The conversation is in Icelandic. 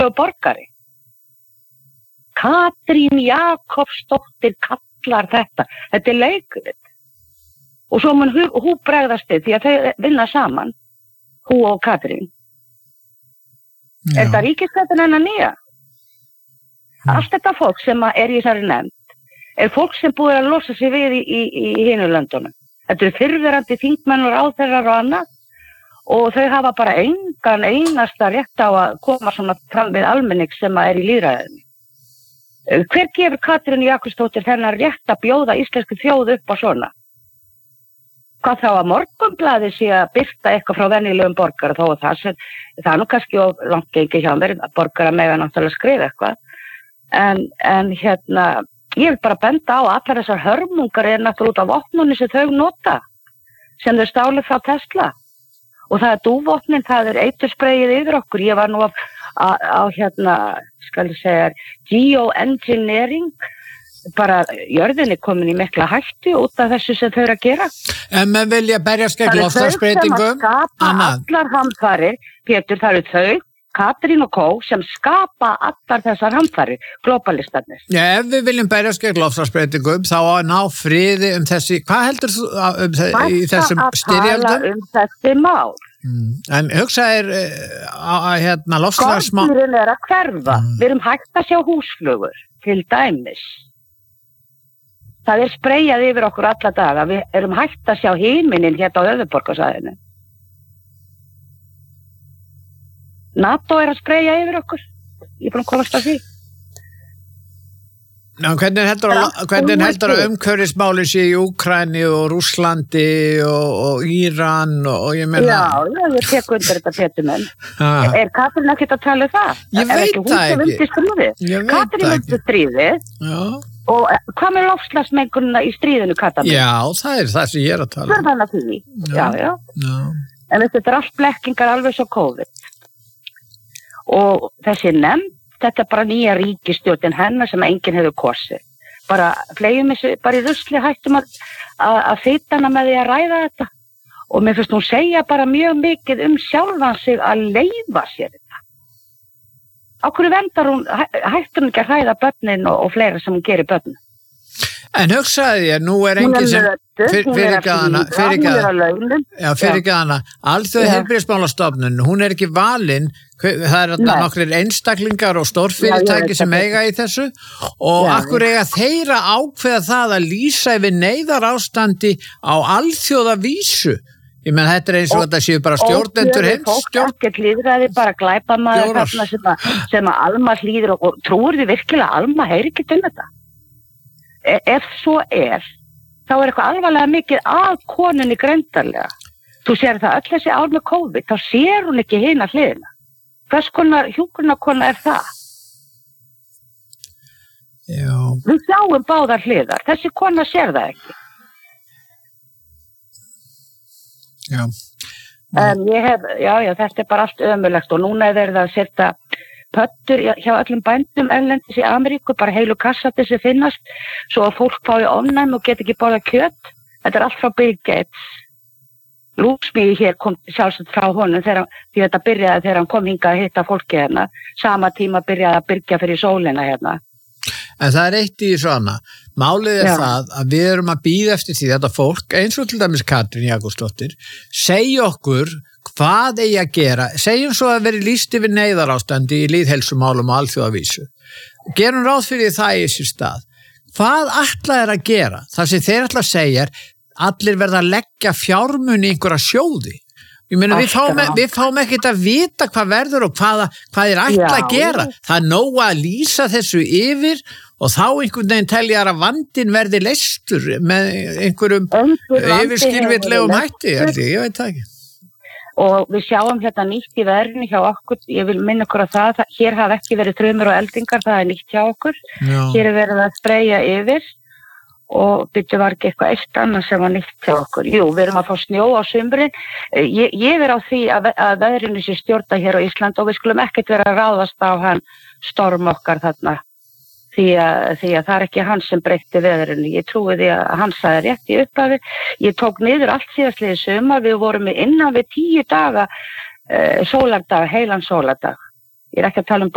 venjulegu borgari. Katrín Jakobsdóttir kallar þetta leikrit. Og svo mun hú bregðast þið því að þau vinna saman, hú og Katrín. Er þetta ríkisstjórnin hennar nýja? Allt þetta fólk sem er í þessari nefnd fólk sem búið að losa sig við í hinu löndunum. Þetta fyrrverandi þingmenn og ráðherrar og annað og þau hafa bara engan einasta rétt á að koma svona fram við almenning sem er í lýðræðinu. Hver gefur Katrín Jakobsdóttir þennan rétt að bjóða íslensku þjóð upp á svona? Hvað þá að Morgunblaðið sé að birta eitthvað frá venjulegum borgara þó að það nú kannski of langt gengið hjá mér að borgara mega náttúrulega skrifa eitthvað. En ég vil bara benda á að allar þessar hörmungar náttúrulega út af vopnunni sem þau nota, sem þau stálu frá Tesla. Og það dúvopnin, það eiturspreyið yfir okkur. Ég var nú skal ég segja, geoengineering, bara jörðinni komin í mikla hættu út af þessu sem þau að gera. En menn vilja berjast gegn loftslagsbreytingum. Það skapa allar hamfarir, Pétur, það þau, Katrín og Kó, sem skapa allar þessar hamfarir, globalistarnir. Já, ef við viljum berjast gegn loftslagsbreytingum, þá að ná friði þessi, hvað heldur þú í þessum styrjöldum? Tala þessi mál. En hugsaðir loftslagsmál. Skordýrin að hverfa. Við erum hægt að sjá húsflugur, til dæmis. Það spreyjað yfir okkur alla daga. Við erum hægt að sjá himinin hérna á höfuðborgarsvæðinu. NATO að spreyja yfir okkur. Ég er búin að komast að því. Ná, hvernig heldur að umhverfismáli sé í Úkraínu og Rússlandi og Íran og ég meina... Já, ég tek undir þetta Pétur menn. Katrín ekkert að tala það? Ég veit það ekki. Katrín undir stríðið. Já. Og hvað með loftslagsmengunina í stríðinu, Katrín? Já, það það sem ég að tala. Það hana því. Já. En þetta allt blekkingar alveg svo COVID. Og þessi nefnd, þetta bara nýja ríkisstjórnin hennar sem enginn hefur kosið. Bara flegjum þessu, bara í rusli hættum að fitana með því að ræða þetta. Og mér finnst hún segja bara mjög mikið sjálfan sig að leyfa sér þetta. Á hverju vendar hún, hættur hún ekki að hræða börnin og fleira sem hún gerir börnin? En hugsaði ég, nú enginn sem fyrirgæðana Alþjóða heilbrigðismálastofnun, hún ekki valin, það nokkrir einstaklingar og stórfyrirtæki sem eiga í þessu og akkur eiga þeirra ákveða það að lýsa yfir neyðarástandi á alþjóðavísu. Ég menn þetta eins og þetta séu bara stjórnendur heimsstjórn. Ekkert líðræði bara glæpamaður þarna sem að Alma hlýður og trúir þið virkilega að Alma heyri ekki til þetta? Ef svo þá eitthvað alvarlega mikið að konunni greindarlega. Þú sér það öll þessi ár með COVID, þá sér hún ekki hina hliðina. Hvers konar hjúkrunarkona það? Já. Við sjáum báðar hliðar, þessi kona sér það ekki. Já. En þetta bara allt ömurlegt og núna verið að setja pöttur hjá öllum bændum erlendis í Ameríku, bara heilu kassati sem finnast, svo að fólk fái ofnæmi og get ekki borða kjöt. Þetta allt frá Bill Gates. Lúksmíði hér kom sjálfsagt frá honum því þetta byrjaði þegar hann kom hingað að hitta fólki hérna. Sama tíma byrjaði að byrgja fyrir sólina hérna. En það eitt í svona. Málið það að við erum að bíða eftir því þetta fólk, eins og til dæmis Katrín Jakobsdóttir, segja okkur hvað eigi að gera. Segjum svo að veri lýst yfir neyðarástandi í lýðheilsumálum og alþjóðavísu. Gerum ráð fyrir það í þessi stað. Hvað ætla að gera? Það sem þeir ætla að segja allir verða að leggja fjármuni í einhverja sjóði. Ég meina, við fáum ekkert að vita hvað verður og hvað þeir ætla að gera. Það nóg að lýsa þessu yfir og þá einhvern veginn teljar að vandinn verði leystur með einhverjum yfirskilvitlegum hætti. Ég veit það ekki. Og við sjáum hérna nýtt í veðrinu hjá okkur. Ég vil minna okkur að það. Hér hafa ekki verið þrumur og eldingar, það nýtt hjá okkur. Já. Hér verið að spreyja yfir. Og byrju var ekki eitthvað eitt annað sem var nýtt hjá okkur. Jú, við erum að fá snjó á sumrin. Ég er á því að veðrinu sé stjórna hér á Ísland og við skulum ekkert vera að ráðast á hann storm okkar þarna. Því að það er ekki hann sem breytti veðrinu. Ég trúi því að hann sagði rétt í upphafi. Ég tók niður allt síðastliðið sumar. Við vorum innan við 10 daga sólardag, heilan sólardag. Ég er ekki að tala